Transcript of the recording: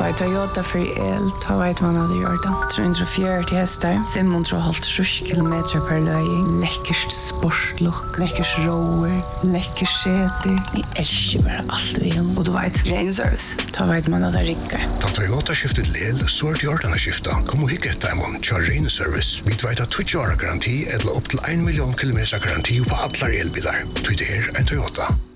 Ta Toyota för el, ta vet man hade gjort det. 340 hästar, 550 kilometer per löjning. Läckert sportlook, läckert rower, läckert säte. Ni älskar bara allt vi har. Och du vet, Rainservice, ta vet man hade rinkar. Ta Toyota skiftet lel, så är det gjort att skifta. Kom och hicka ett imon, kör Rainservice. Vi vet att 20 år garanti eller upp till 1 miljon kilometer garanti på alla elbilar. Det är en Toyota.